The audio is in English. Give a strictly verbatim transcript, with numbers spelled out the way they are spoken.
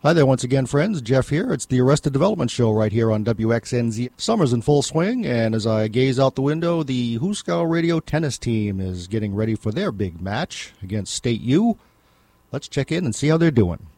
Hi there once again, friends. Jeff here. It's the Arrested Development Show right here on W X N Z. Summer's in full swing, and as I gaze out the window, the Hooskow Radio tennis team is getting ready for their big match against State U. Let's check in and see how they're doing.